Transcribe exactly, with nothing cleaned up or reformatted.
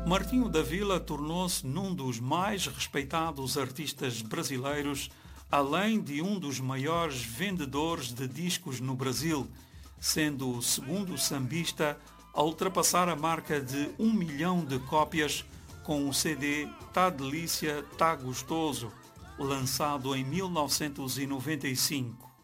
Martinho da Vila tornou-se num dos mais respeitados artistas brasileiros, além de um dos maiores vendedores de discos no Brasil, sendo o segundo sambista a ultrapassar a marca de um milhão de cópias com o C D Tá Delícia, Tá Gostoso, lançado em mil novecentos e noventa e cinco.